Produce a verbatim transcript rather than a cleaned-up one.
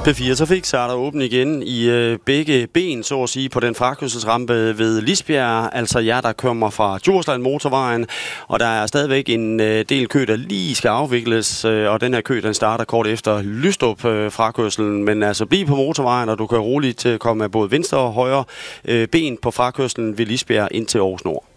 P fire Trafik, så er der åben igen i øh, begge ben, så at sige, på den frakørselsrampe ved Lisbjerg. Altså jer, der kommer fra Djursland motorvejen, og der er stadigvæk en øh, del kø, der lige skal afvikles, øh, og den her kø, den starter kort efter Lystrup øh, frakørselen. Men altså, bliv på motorvejen, og du kan roligt øh, komme af både venstre og højre øh, ben på frakørselen ved Lisbjerg ind til Aarhus Nord.